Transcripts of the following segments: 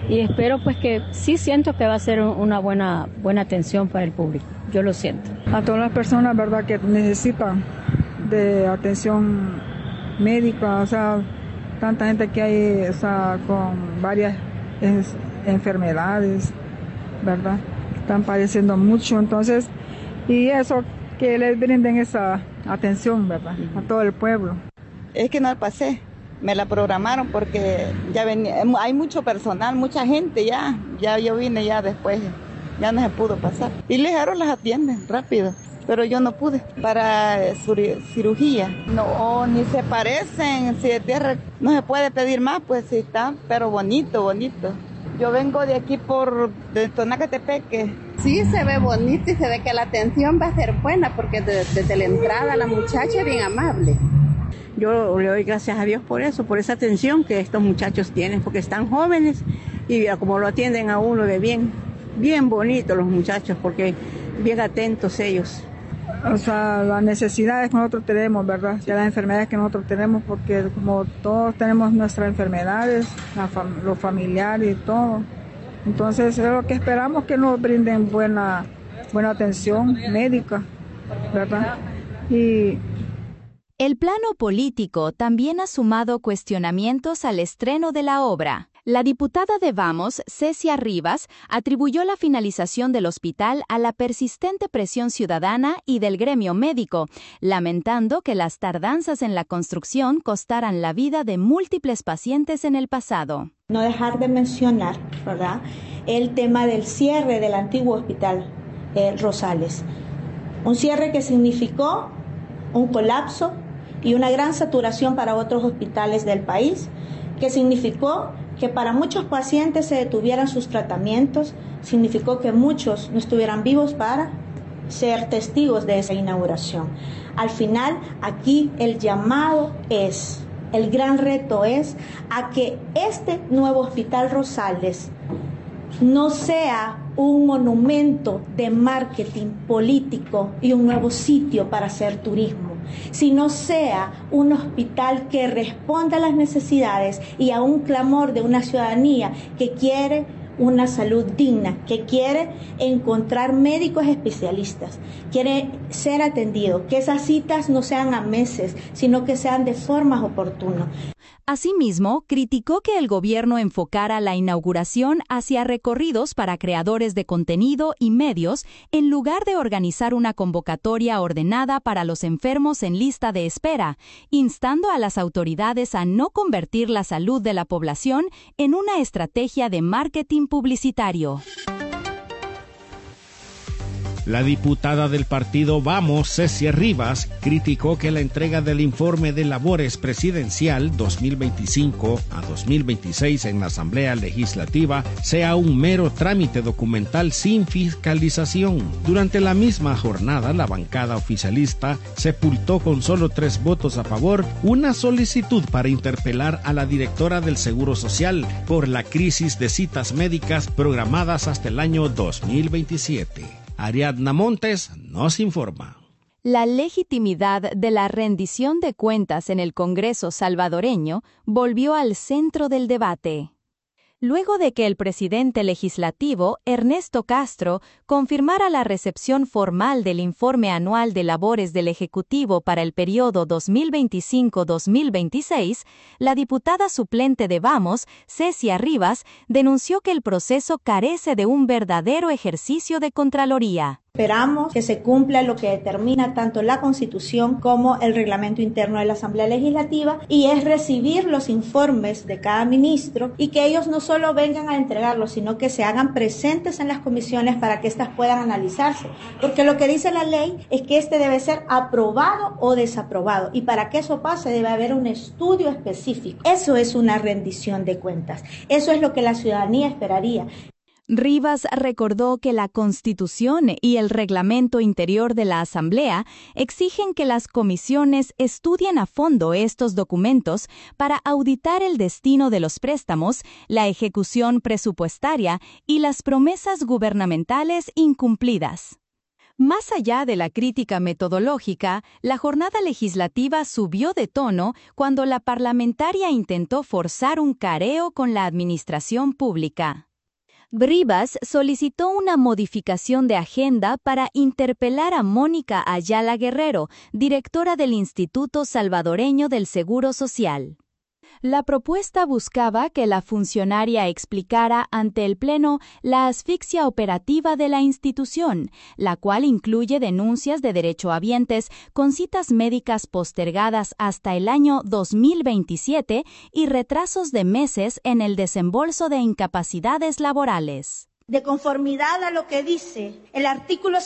y espero pues que sí siento que va a ser una buena atención para el público, yo lo siento. A todas las personas, ¿verdad?, que necesitan de atención médica, o sea, tanta gente que hay, o sea, con varias enfermedades, ¿verdad?, están padeciendo mucho, entonces, y eso, que les brinden esa atención, ¿verdad?, a todo el pueblo. Es que no la pasé, me la programaron porque ya venía, hay mucho personal, mucha gente ya yo vine ya después, ya no se pudo pasar. Y ligeros las atienden rápido, pero yo no pude para cirugía. No, ni se parecen, si de tierra no se puede pedir más, pues sí está, pero bonito. Yo vengo de aquí de Tonacatepeque. Sí, se ve bonito y se ve que la atención va a ser buena porque desde la entrada la muchacha es bien amable. Yo le doy gracias a Dios por eso, por esa atención que estos muchachos tienen, porque están jóvenes y como lo atienden a uno de bien bonito los muchachos, porque bien atentos ellos. O sea, las necesidades que nosotros tenemos, ¿verdad? Ya las enfermedades que nosotros tenemos, porque como todos tenemos nuestras enfermedades, los familiares y todo. Entonces es lo que esperamos, que nos brinden buena atención médica, ¿verdad? El plano político también ha sumado cuestionamientos al estreno de la obra. La diputada de Vamos, Cecia Rivas, atribuyó la finalización del hospital a la persistente presión ciudadana y del gremio médico, lamentando que las tardanzas en la construcción costaran la vida de múltiples pacientes en el pasado. No dejar de mencionar, ¿verdad?, el tema del cierre del antiguo hospital Rosales. Un cierre que significó un colapso y una gran saturación para otros hospitales del país, que significó que para muchos pacientes se detuvieran sus tratamientos, significó que muchos no estuvieran vivos para ser testigos de esa inauguración. Al final, aquí el gran reto es a que este nuevo Hospital Rosales no sea un monumento de marketing político y un nuevo sitio para hacer turismo, sino sea un hospital que responda a las necesidades y a un clamor de una ciudadanía que quiere una salud digna, que quiere encontrar médicos especialistas, quiere ser atendido, que esas citas no sean a meses, sino que sean de formas oportunas. Asimismo, criticó que el gobierno enfocara la inauguración hacia recorridos para creadores de contenido y medios en lugar de organizar una convocatoria ordenada para los enfermos en lista de espera, instando a las autoridades a no convertir la salud de la población en una estrategia de marketing publicitario. La diputada del partido Vamos, Cecia Rivas, criticó que la entrega del informe de labores presidencial 2025 a 2026 en la Asamblea Legislativa sea un mero trámite documental sin fiscalización. Durante la misma jornada, la bancada oficialista sepultó con solo 3 votos a favor una solicitud para interpelar a la directora del Seguro Social por la crisis de citas médicas programadas hasta el año 2027. Ariadna Montes nos informa. La legitimidad de la rendición de cuentas en el Congreso salvadoreño volvió al centro del debate. Luego de que el presidente legislativo, Ernesto Castro, confirmara la recepción formal del informe anual de labores del Ejecutivo para el periodo 2025-2026, la diputada suplente de Vamos, Cecia Rivas, denunció que el proceso carece de un verdadero ejercicio de Contraloría. Esperamos que se cumpla lo que determina tanto la Constitución como el reglamento interno de la Asamblea Legislativa, y es recibir los informes de cada ministro y que ellos no solo vengan a entregarlos, sino que se hagan presentes en las comisiones para que éstas puedan analizarse. Porque lo que dice la ley es que este debe ser aprobado o desaprobado, y para que eso pase debe haber un estudio específico. Eso es una rendición de cuentas. Eso es lo que la ciudadanía esperaría. Rivas recordó que la Constitución y el reglamento interior de la Asamblea exigen que las comisiones estudien a fondo estos documentos para auditar el destino de los préstamos, la ejecución presupuestaria y las promesas gubernamentales incumplidas. Más allá de la crítica metodológica, la jornada legislativa subió de tono cuando la parlamentaria intentó forzar un careo con la administración pública. Rivas solicitó una modificación de agenda para interpelar a Mónica Ayala Guerrero, directora del Instituto Salvadoreño del Seguro Social. La propuesta buscaba que la funcionaria explicara ante el Pleno la asfixia operativa de la institución, la cual incluye denuncias de derechohabientes con citas médicas postergadas hasta el año 2027 y retrasos de meses en el desembolso de incapacidades laborales. De conformidad a lo que dice el artículo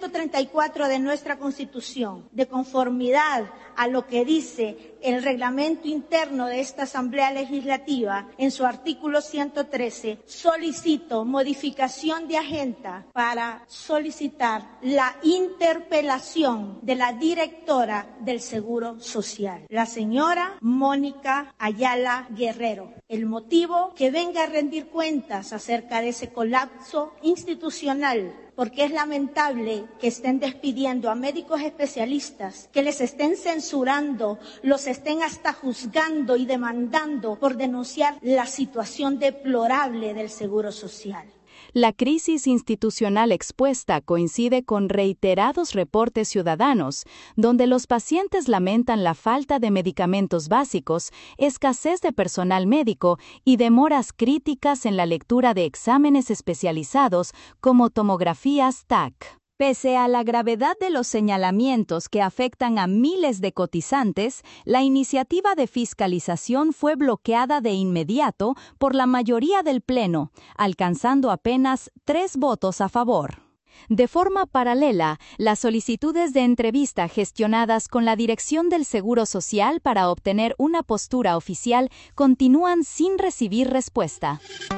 134 de nuestra Constitución, de conformidad a lo que dice el reglamento interno de esta Asamblea Legislativa, en su artículo 113, solicito modificación de agenda para solicitar la interpelación de la directora del Seguro Social, la señora Mónica Ayala Guerrero. El motivo, que venga a rendir cuentas acerca de ese colapso institucional, porque es lamentable que estén despidiendo a médicos especialistas, que les estén censurando, los estén hasta juzgando y demandando por denunciar la situación deplorable del Seguro Social. La crisis institucional expuesta coincide con reiterados reportes ciudadanos, donde los pacientes lamentan la falta de medicamentos básicos, escasez de personal médico y demoras críticas en la lectura de exámenes especializados como tomografías TAC. Pese a la gravedad de los señalamientos que afectan a miles de cotizantes, la iniciativa de fiscalización fue bloqueada de inmediato por la mayoría del Pleno, alcanzando apenas 3 votos a favor. De forma paralela, las solicitudes de entrevista gestionadas con la Dirección del Seguro Social para obtener una postura oficial continúan sin recibir respuesta.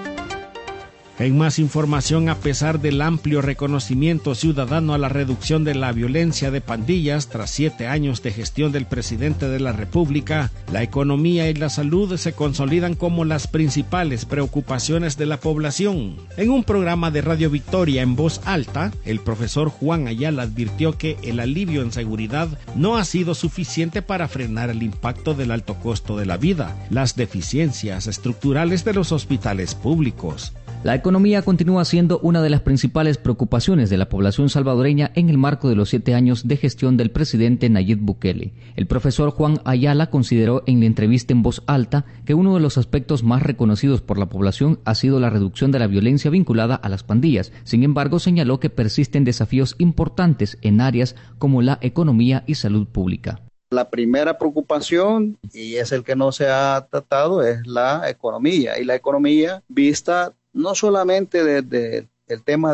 En más información, a pesar del amplio reconocimiento ciudadano a la reducción de la violencia de pandillas tras 7 años de gestión del presidente de la República, la economía y la salud se consolidan como las principales preocupaciones de la población. En un programa de Radio Victoria en voz alta, el profesor Juan Ayala advirtió que el alivio en seguridad no ha sido suficiente para frenar el impacto del alto costo de la vida, las deficiencias estructurales de los hospitales públicos. La economía continúa siendo una de las principales preocupaciones de la población salvadoreña en el marco de los 7 años de gestión del presidente Nayib Bukele. El profesor Juan Ayala consideró en la entrevista en voz alta que uno de los aspectos más reconocidos por la población ha sido la reducción de la violencia vinculada a las pandillas. Sin embargo, señaló que persisten desafíos importantes en áreas como la economía y salud pública. La primera preocupación, y es el que no se ha tratado, es la economía. Y la economía vista no solamente desde el tema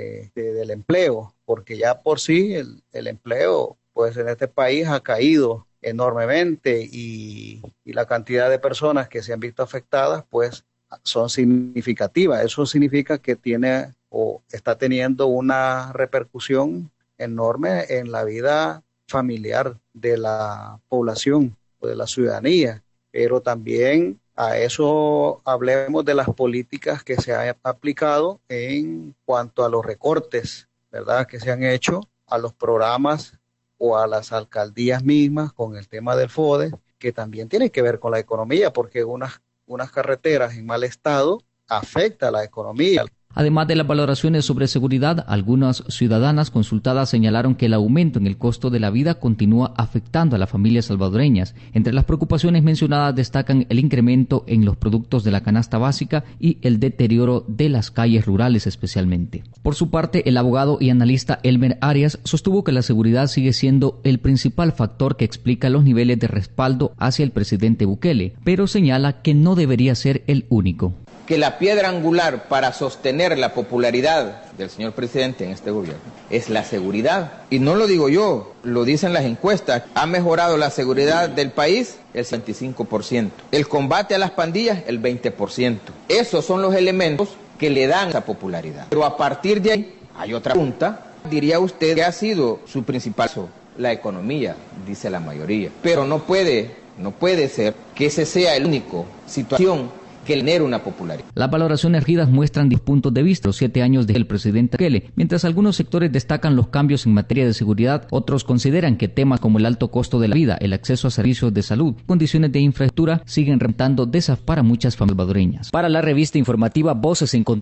del empleo, porque ya por sí el empleo pues en este país ha caído enormemente y la cantidad de personas que se han visto afectadas pues son significativas. Eso significa que tiene o está teniendo una repercusión enorme en la vida familiar de la población o de la ciudadanía, pero también a eso hablemos de las políticas que se han aplicado en cuanto a los recortes, ¿verdad?, que se han hecho a los programas o a las alcaldías mismas con el tema del FODE, que también tiene que ver con la economía, porque unas carreteras en mal estado afecta a la economía. Además de las valoraciones sobre seguridad, algunas ciudadanas consultadas señalaron que el aumento en el costo de la vida continúa afectando a las familias salvadoreñas. Entre las preocupaciones mencionadas destacan el incremento en los productos de la canasta básica y el deterioro de las calles rurales especialmente. Por su parte, el abogado y analista Elmer Arias sostuvo que la seguridad sigue siendo el principal factor que explica los niveles de respaldo hacia el presidente Bukele, pero señala que no debería ser el único. Que la piedra angular para sostener la popularidad del señor presidente en este gobierno es la seguridad. Y no lo digo yo, lo dicen las encuestas. Ha mejorado la seguridad del país el 25%. El combate a las pandillas el 20%. Esos son los elementos que le dan esa popularidad. Pero a partir de ahí hay otra pregunta. Diría usted que ha sido su principal la economía, dice la mayoría. Pero no puede ser que ese sea el único situación que genere una popularidad. Las valoraciones ridas muestran puntos de vista los 7 años del presidente Bukele. Mientras algunos sectores destacan los cambios en materia de seguridad, otros consideran que temas como el alto costo de la vida, el acceso a servicios de salud, condiciones de infraestructura siguen representando desafíos para muchas familias salvadoreñas. Para la revista informativa Voces en Contacto,